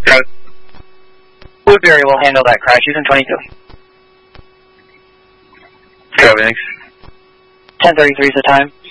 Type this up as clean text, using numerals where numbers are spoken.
Woodbury will handle that crash. Houston 22. Copy, thanks. 10:33 is the time.